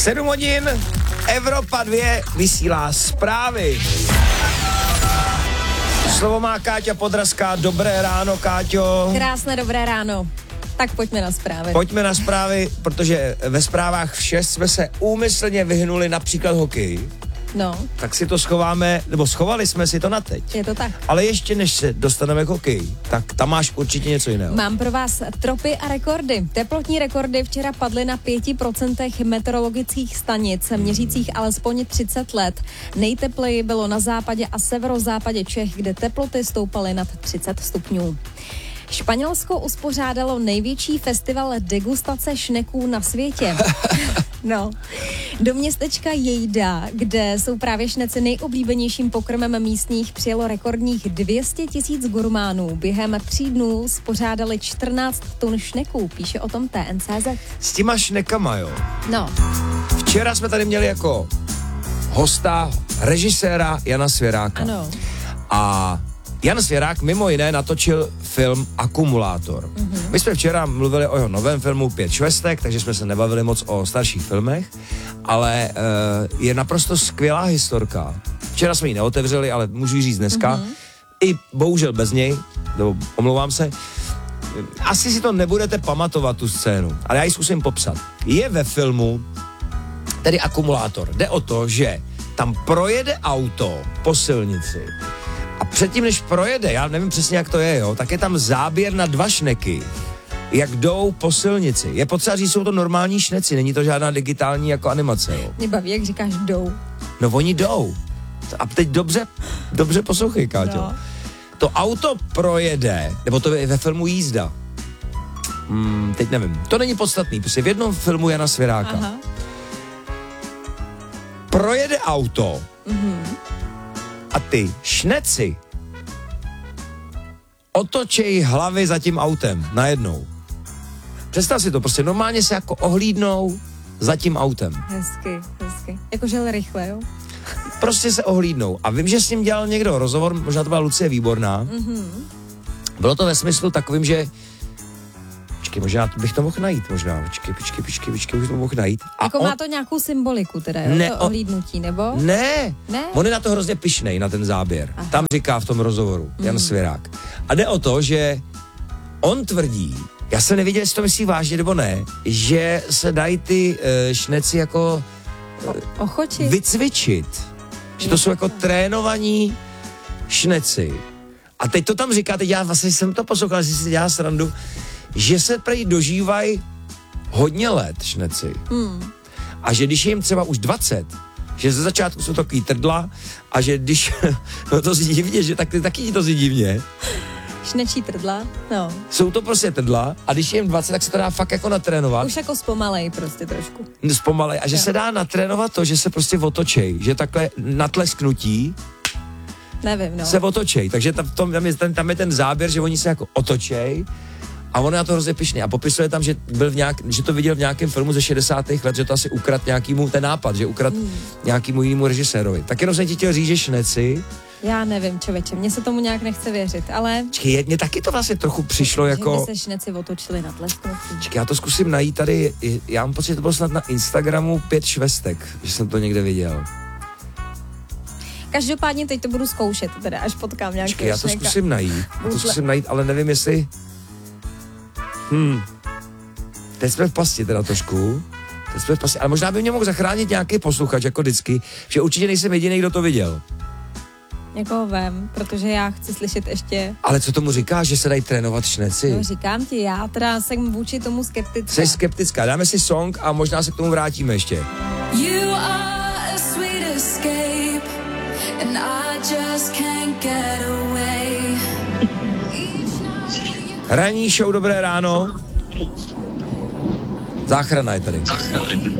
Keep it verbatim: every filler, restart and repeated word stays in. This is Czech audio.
sedm hodin, Evropa dva vysílá zprávy. Slovo má Káťa Podrazská. Dobré ráno, Káťo. Krásné dobré ráno. Tak pojďme na zprávy. Pojďme na zprávy, protože ve zprávách v šest jsme se úmyslně vyhnuli například hokeji. No. Tak si to schováme, nebo schovali jsme si to na teď. Je to tak. Ale ještě než se dostaneme k hokeji, tak tam máš určitě něco jiného. Mám pro vás tropy a rekordy. Teplotní rekordy včera padly na pěti procentech meteorologických stanic, měřících alespoň třicet let. Nejtepleji bylo na západě a severozápadě Čech, kde teploty stoupaly nad třicet stupňů. Španělsko uspořádalo největší festival degustace šneků na světě. No, do městečka Lleida, kde jsou právě šneci nejoblíbenějším pokrmem místních, přijelo rekordních dvě stě tisíc gurmánů. Během tří dnů spořádali čtrnáct tun šneků, píše o tom T N C Z. S těma šnekama, jo. No. Včera jsme tady měli jako hosta režiséra Jana Svěráka. Ano. A Jan Svěrák mimo jiné natočil film Akumulátor. Mm-hmm. My jsme včera mluvili o jeho novém filmu Pět švestek, takže jsme se nebavili moc o starších filmech, ale uh, je naprosto skvělá historka. Včera jsme ji neotevřeli, ale můžu ji říct dneska. Mm-hmm. I bohužel bez něj, nebo omlouvám se. Asi si to nebudete pamatovat, tu scénu, ale já ji zkusím popsat. Je ve filmu, tedy Akumulátor. Jde o to, že tam projede auto po silnici a předtím, než projede, já nevím přesně, jak to je, jo, tak je tam záběr na dva šneky, jak jdou po silnici. Je potřeba říct, jsou to normální šneci, není to žádná digitální jako animace, jo. Mě baví, jak říkáš jdou. No oni jdou. A teď dobře, dobře poslouchej, Káťo. No. To auto projede, nebo to je ve filmu Jízda. Hmm, teď nevím. To není podstatný, protože v jednom filmu Jana Svěráka. Aha. Projede auto, Mhm. a ty šneci otočejí hlavy za tím autem najednou. Představ si to, prostě normálně se jako ohlídnou za tím autem. Hezky, hezky. Jakože rychle, jo? Prostě se ohlídnou. A vím, že s ním dělal někdo rozhovor, možná to byla Lucie Výborná. Mhm. Bylo to ve smyslu takovým, že počkej, možná bych to mohl najít, možná. Počkej, počkej, počkej, počkej, bych to mohl najít. A Jako on... má to nějakou symboliku teda, jo? Ne, to on- ohlídnutí, nebo? Ne, Ne? on je na to hrozně pyšnej, na ten záběr. Aha. Tam říká v tom rozhovoru Jan Mm. Svěrák. A jde o to, že on tvrdí, já jsem nevěděl, jestli to myslí vážně nebo ne, že se dají ty uh, šneci jako O, ochoči. vycvičit. Že to jsou jako trénovaní šneci. A teď to tam říká, teď já vlastně jsem to poslouchal, že si dělá srandu, že se prej dožívají hodně let šneci. Hmm. A že když je jim třeba už dvacet, že ze začátku jsou takový trdla a že když, no to zní divně, že tak, taky to zní divně, Šnečí trdla, no. jsou to prostě trdla a když je jim dvacet, tak se to dá fakt jako natrénovat. Už jako zpomalej prostě trošku. Zpomalej. A že Jo. se dá natrénovat to, že se prostě otočej, že takhle na tlesknutí Nevím, no. se otočej. Takže tam, tam, tam, je ten, tam je ten záběr, že oni se jako otočej a on je na to hrozně pyšný. A popisuje tam, že, byl v nějak, že to viděl v nějakém filmu ze šedesátých let, že to asi ukradl nějakýmu, ten nápad, že ukradl Hmm. nějakýmu jinému režisérovi. Tak jenom jsem ti chtěl říct, že šneci, Já nevím, člověče, mně se tomu nějak nechce věřit, ale... čekaj, mně taky to vlastně trochu přišlo Že jako... by se šneci otočili na tlesknutí. Čekaj, já to zkusím najít tady, já mám pocit, že to bylo snad na Instagramu Pět švestek, že jsem to někde viděl. Každopádně teď to budu zkoušet, teda až potkám nějaký Čekaj, já to šneka. zkusím najít, já to Buď- zkusím najít, ale nevím, jestli... Hm. Teď jsme v pasti teda trošku. Teď jsme v pasti, ale možná by mě mohl zachránit nějaký posluchač, jako vždycky, že určitě nejsem jediný, kdo to viděl. Někoho vem, protože já chci slyšet ještě... Ale co tomu říkáš, že se dají trénovat šneci? No, říkám ti, já teda jsem vůči tomu skeptická. Jsi skeptická, dáme si song a možná se k tomu vrátíme ještě. You are a sweet escape, and I just can't get away. Ranní show, dobré ráno. Záchrana je tady.